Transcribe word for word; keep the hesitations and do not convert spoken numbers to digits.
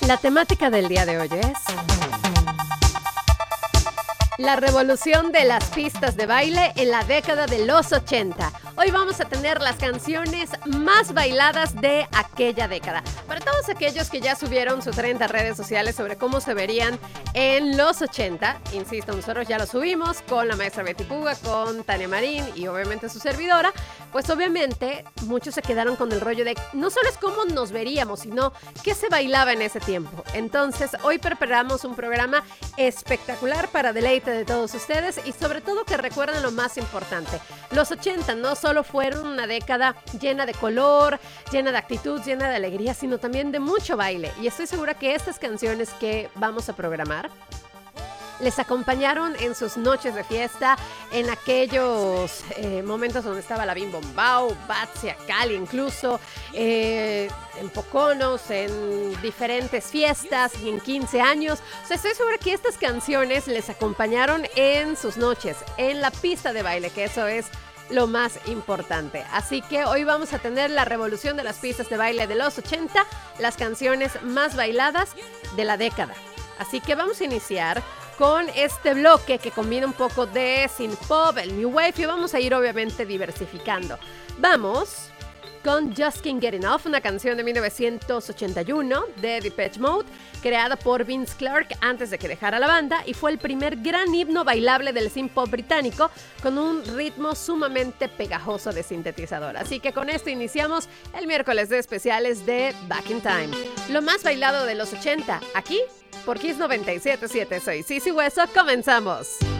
La temática del día de hoy es la revolución de las pistas de baile en la década de los ochenta. Hoy vamos a tener las canciones más bailadas de aquella década. Para todos aquellos que ya subieron sus treinta redes sociales sobre cómo se verían en los ochenta, insisto, nosotros ya lo subimos con la maestra Betty Puga, con Tania Marín y obviamente su servidora, pues obviamente muchos se quedaron con el rollo de no solo es cómo nos veríamos, sino qué se bailaba en ese tiempo. Entonces, hoy preparamos un programa espectacular para deleite de todos ustedes y sobre todo que recuerden lo más importante. Los ochenta no solo fueron una década llena de color, llena de actitud, llena de alegría, sino también de mucho baile. Y estoy segura que estas canciones que vamos a programar les acompañaron en sus noches de fiesta, en aquellos eh, momentos donde estaba la Bim Bom Bao, Batsia, Cali incluso, eh, en Poconos, en diferentes fiestas y en quince años. O sea, estoy segura que estas canciones les acompañaron en sus noches, en la pista de baile, que eso es lo más importante. Así que hoy vamos a tener la revolución de las pistas de baile de los ochenta, las canciones más bailadas de la década. Así que vamos a iniciar con este bloque que combina un poco de synth pop, el new wave, y vamos a ir obviamente diversificando. Vamos con Just Can't Get Enough, una canción de mil novecientos ochenta y uno de Depeche Mode, creada por Vince Clarke antes de que dejara la banda, y fue el primer gran himno bailable del synth pop británico con un ritmo sumamente pegajoso de sintetizador. Así que con esto iniciamos el miércoles de especiales de Back in Time. Lo más bailado de los ochenta, aquí por Kiss noventa y siete punto siete. Soy Sisi Hueso, comenzamos.